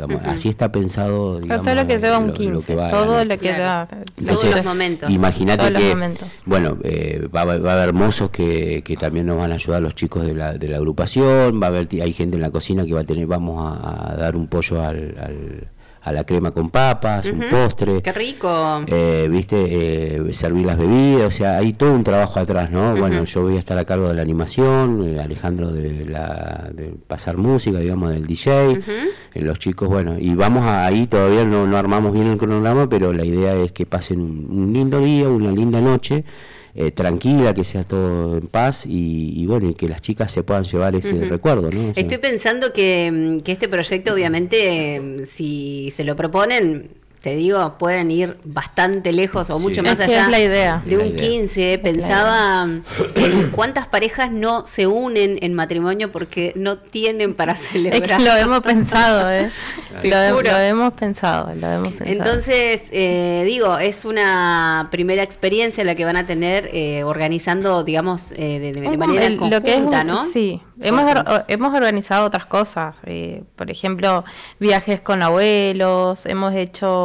digamos. Así está pensado, digamos, todo lo que lleva un 15, lo que va todo lo que lleva. Entonces, todos los momentos. Imagínate que, bueno, va a haber mozos que también nos van a ayudar, los chicos de la agrupación, hay gente en la cocina que vamos a dar un pollo a la crema con papas, un postre. ¡Qué rico! Servir las bebidas, o sea, hay todo un trabajo atrás, ¿no? Bueno, yo voy a estar a cargo de la animación, Alejandro de pasar música, digamos, del DJ, los chicos, bueno, y vamos ahí, todavía no armamos bien el cronograma, pero la idea es que pasen un lindo día, una linda noche, tranquila, que sea todo en paz y bueno, y que las chicas se puedan llevar ese recuerdo, ¿no? O sea, estoy pensando que este proyecto, obviamente, si se lo proponen, te digo, pueden ir bastante lejos o mucho más allá. Es la idea. De un 15. Pensaba en cuántas parejas no se unen en matrimonio porque no tienen para celebrar. Es que lo hemos pensado, lo hemos pensado. Entonces, digo, es una primera experiencia la que van a tener organizando, digamos, de manera conjunta, lo que es ¿no? Sí, hemos organizado otras cosas, por ejemplo, viajes con abuelos, hemos hecho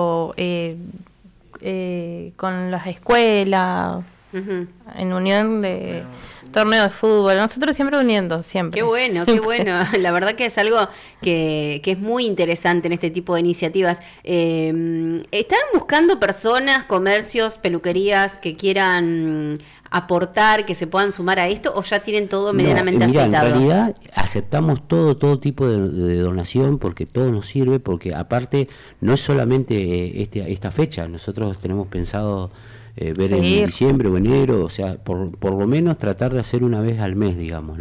con las escuelas, en unión de torneo de fútbol, nosotros siempre uniendo, siempre. Qué bueno, la verdad que es algo que es muy interesante en este tipo de iniciativas. ¿Están buscando personas, comercios, peluquerías que quieran aportar, que se puedan sumar a esto, o ya tienen todo medianamente aceptado? En realidad aceptamos todo tipo de donación, porque todo nos sirve, porque aparte no es solamente esta fecha, nosotros tenemos pensado ver en diciembre o enero, o sea, por lo menos tratar de hacer una vez al mes, digamos, ¿no?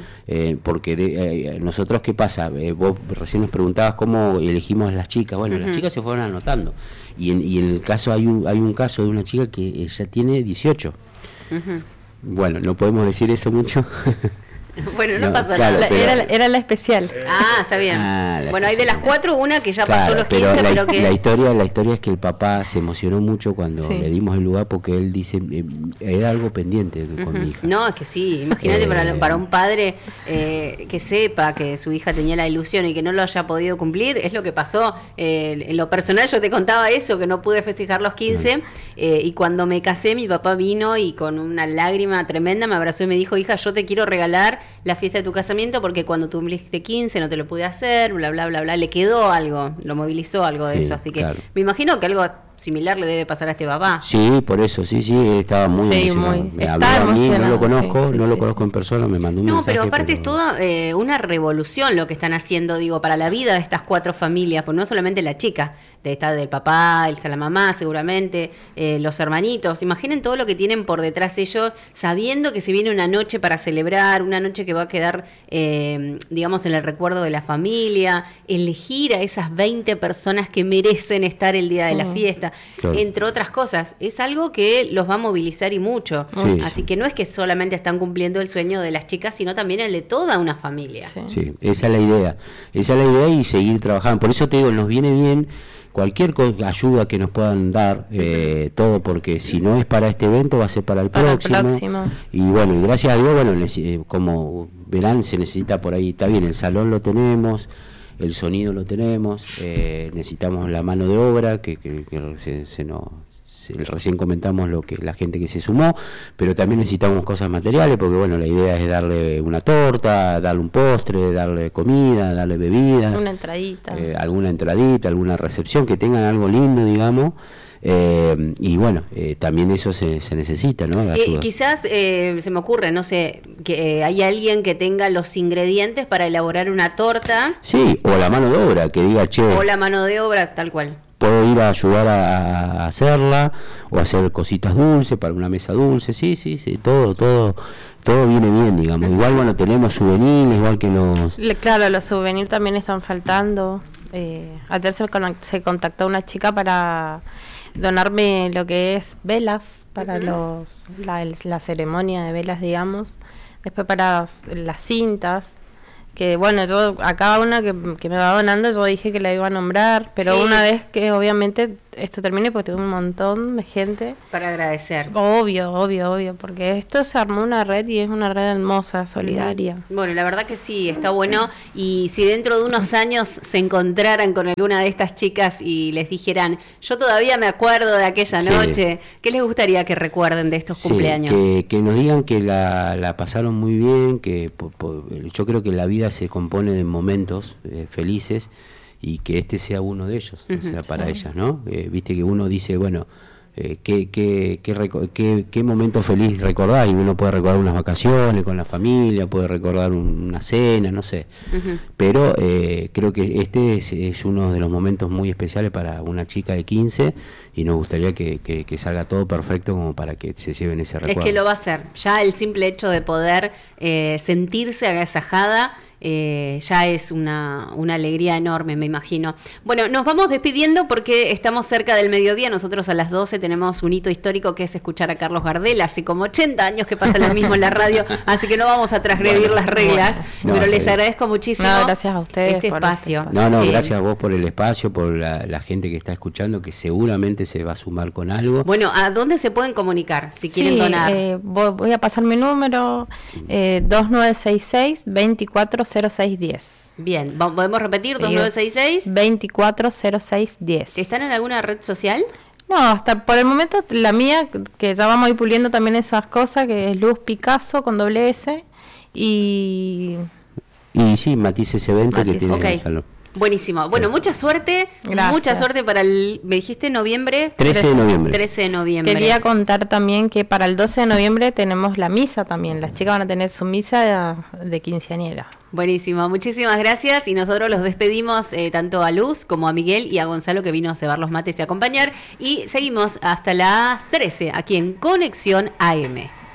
Porque nosotros, ¿qué pasa? Vos recién nos preguntabas cómo elegimos a las chicas. Bueno, las chicas se fueron anotando, y en el caso hay un caso de una chica que ya tiene 18. Bueno, no podemos decir eso mucho. Bueno, no pasa nada. Era la especial. Está bien. Bueno, hay de las 4 una que ya pasó los 15, pero que... La historia es que el papá se emocionó mucho cuando le dimos el lugar, porque él dice, era algo pendiente con mi hija. No, es que sí, imagínate para un padre que sepa que su hija tenía la ilusión y que no lo haya podido cumplir, es lo que pasó. En lo personal yo te contaba eso, que no pude festejar los 15, y cuando me casé mi papá vino y con una lágrima tremenda me abrazó y me dijo, hija, yo te quiero regalar la fiesta de tu casamiento porque cuando tú cumpliste 15 no te lo pude hacer, bla, bla, bla, bla. Le quedó algo, lo movilizó algo de eso. Así que me imagino que algo similar le debe pasar a este papá. Sí, por eso, sí, estaba muy emocionado. Me habló a mí, no lo conozco, lo conozco en persona, me mandó un mensaje. No, pero aparte es toda una revolución lo que están haciendo, digo, para la vida de estas 4 familias, pues no solamente la chica, está del papá, está la mamá seguramente, los hermanitos. Imaginen todo lo que tienen por detrás ellos, sabiendo que se viene una noche para celebrar, una noche que va a quedar, digamos, en el recuerdo de la familia, elegir a esas 20 personas que merecen estar el día de la fiesta, entre otras cosas. Es algo que los va a movilizar y mucho. Así que no es que solamente están cumpliendo el sueño de las chicas, sino también el de toda una familia. Sí, esa es la idea. Y seguir trabajando. Por eso te digo, nos viene bien cualquier ayuda que nos puedan dar, todo, porque si no es para este evento va a ser para el próximo. Y bueno, y gracias a Dios, bueno, como verán, se necesita por ahí, está bien, el salón lo tenemos, el sonido lo tenemos, necesitamos la mano de obra que recién comentamos la gente que se sumó, pero también necesitamos cosas materiales, porque bueno, la idea es darle una torta, darle un postre, darle comida, darle bebidas, una entradita, alguna entradita, alguna recepción, que tengan algo lindo, digamos. Y bueno, también eso se necesita, ¿no? Quizás se me ocurre, no sé, que hay alguien que tenga los ingredientes para elaborar una torta. Sí, o la mano de obra, que diga, che. O la mano de obra, tal cual. Puedo ir a ayudar a hacerla, o hacer cositas dulces para una mesa dulce, sí, todo viene bien, digamos. Igual, bueno, tenemos souvenirs, igual que los... Claro, los souvenirs también están faltando. Ayer se contactó una chica para donarme lo que es velas para la ceremonia de velas, digamos. Después para las cintas, que bueno, yo a cada una que me va donando yo dije que la iba a nombrar, pero una vez que obviamente esto termine, porque tuve un montón de gente. Para agradecer. Obvio, porque esto se armó una red y es una red hermosa, solidaria. Bueno, la verdad que sí, está bueno. Y si dentro de unos años se encontraran con alguna de estas chicas y les dijeran, yo todavía me acuerdo de aquella noche, ¿qué les gustaría que recuerden de estos cumpleaños? Que nos digan que la pasaron muy bien, que yo creo que la vida se compone de momentos felices, y que este sea uno de ellos, o sea, para ellas, ¿no? Viste que uno dice, bueno, ¿qué momento feliz recordás? Y uno puede recordar unas vacaciones con la familia, puede recordar una cena, no sé. Pero creo que este es uno de los momentos muy especiales para una chica de 15, y nos gustaría que salga todo perfecto como para que se lleven ese recuerdo. Es que lo va a hacer. Ya el simple hecho de poder sentirse agasajada ya es una alegría enorme, me imagino. Bueno, nos vamos despidiendo porque estamos cerca del mediodía. Nosotros a las 12 tenemos un hito histórico, que es escuchar a Carlos Gardel. Hace como 80 años que pasa lo mismo en la radio, así que no vamos a transgredir las reglas, pero les agradezco muchísimo. Gracias a ustedes este por espacio. Gracias a vos por el espacio, por la gente que está escuchando, que seguramente se va a sumar con algo. Bueno, ¿a dónde se pueden comunicar si quieren donar? Voy a pasar mi número, 2966-240610. Bien, ¿podemos repetir? 2966-240610. ¿Están en alguna red social? No, hasta por el momento la mía, que ya vamos a ir puliendo también esas cosas, que es Luz Picasso con doble S, y sí, Matices Evento, que tiene el salón. Buenísimo. Bueno, mucha suerte. Gracias. Mucha suerte para el, me dijiste, noviembre. 13 de noviembre. 13 de noviembre. Quería contar también que para el 12 de noviembre tenemos la misa también. Las chicas van a tener su misa de quinceañera. Buenísimo. Muchísimas gracias. Y nosotros los despedimos tanto a Luz como a Miguel y a Gonzalo, que vino a cebar los mates y a acompañar. Y seguimos hasta las 13 aquí en Conexión AM.